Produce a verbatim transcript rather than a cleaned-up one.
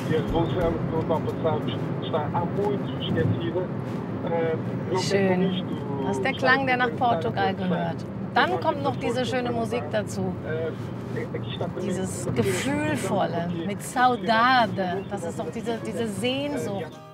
e a revolução que não está passados está há muito esquecida. Äh, Schön. Das ist der Klang, der nach Portugal gehört. Dann kommt noch diese schöne Musik dazu. Dieses Gefühlvolle mit Saudade. Das ist doch diese, diese Sehnsucht.